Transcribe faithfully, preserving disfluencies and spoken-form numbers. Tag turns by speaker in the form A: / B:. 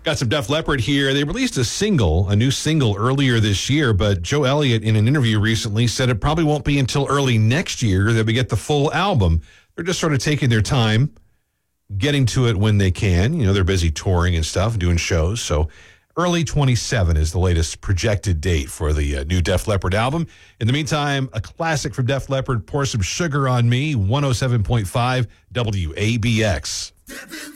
A: Got some Def Leppard here. They released a single, a new single earlier this year, but Joe Elliott in an interview recently said it probably won't be until early next year that we get the full album. They're just sort of taking their time, getting to it when they can. You know, they're busy touring and stuff, doing shows. So early twenty-seven is the latest projected date for the uh, new Def Leppard album. In the meantime, a classic from Def Leppard, Pour Some Sugar on Me, one oh seven point five W A B X.